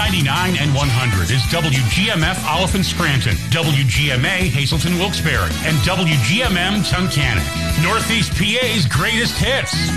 99 and 100 is WGMF Oliphant Scranton, WGMA Hazelton Wilkes-Barre, and WGMM Tunkhannock. Northeast PA's greatest hits.